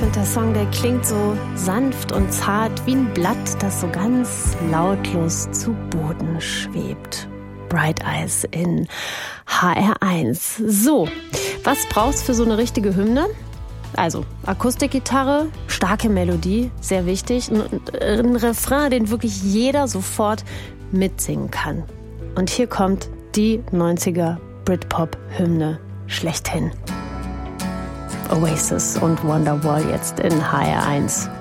finde, der Song, der klingt so sanft und zart wie ein Blatt, das so ganz lautlos zu Boden schwebt. Bright Eyes in HR1. So, was brauchst du für so eine richtige Hymne? Also, Akustikgitarre, starke Melodie, sehr wichtig. Ein Refrain, den wirklich jeder sofort mitsingen kann. Und hier kommt die 90er Britpop-Hymne schlechthin. Oasis und Wonderwall jetzt in HR1.